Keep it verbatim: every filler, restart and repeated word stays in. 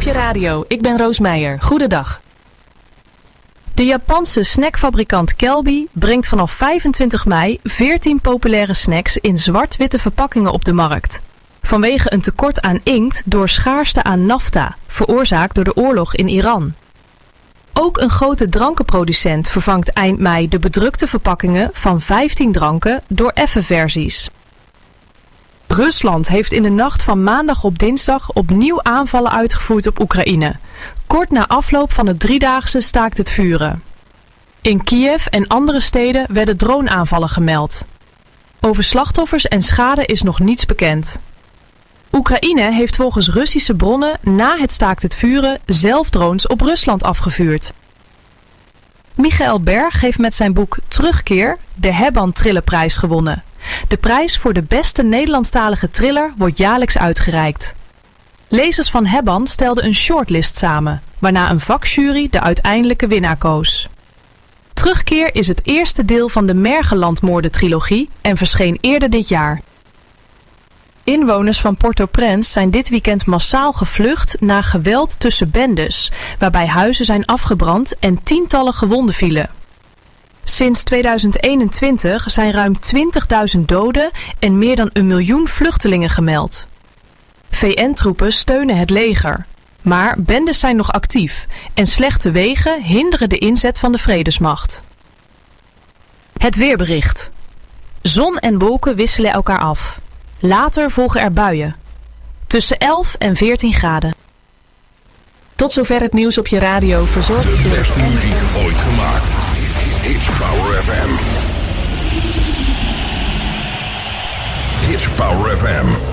je radio. Ik ben Roos Meijer. Goedendag. De Japanse snackfabrikant Calbee brengt vanaf vijfentwintig mei veertien populaire snacks in zwart-witte verpakkingen op de markt. Vanwege een tekort aan inkt door schaarste aan nafta, veroorzaakt door de oorlog in Iran. Ook een grote drankenproducent vervangt eind mei de bedrukte verpakkingen van vijftien dranken door effen versies. Rusland heeft in de nacht van maandag op dinsdag opnieuw aanvallen uitgevoerd op Oekraïne, kort na afloop van het driedaagse staakt het vuren. In Kiev en andere steden werden droneaanvallen gemeld. Over slachtoffers en schade is nog niets bekend. Oekraïne heeft volgens Russische bronnen na het staakt het vuren zelf drones op Rusland afgevuurd. Michael Berg heeft met zijn boek Terugkeer de Hebban Trillerprijs gewonnen. De prijs voor de beste Nederlandstalige thriller wordt jaarlijks uitgereikt. Lezers van Hebban stelden een shortlist samen, waarna een vakjury de uiteindelijke winnaar koos. Terugkeer is het eerste deel van de Mergelandmoorden-trilogie en verscheen eerder dit jaar. Inwoners van Port-au-Prince zijn dit weekend massaal gevlucht na geweld tussen bendes, waarbij huizen zijn afgebrand en tientallen gewonden vielen. Sinds tweeduizend eenentwintig zijn ruim twintigduizend doden en meer dan een miljoen vluchtelingen gemeld. V N-troepen steunen het leger, maar bendes zijn nog actief en slechte wegen hinderen de inzet van de vredesmacht. Het weerbericht. Zon en wolken wisselen elkaar af. Later volgen er buien. Tussen elf en veertien graden. Tot zover het nieuws op je radio verzorgd. De beste muziek ooit gemaakt. It's Power F M. It's Power F M.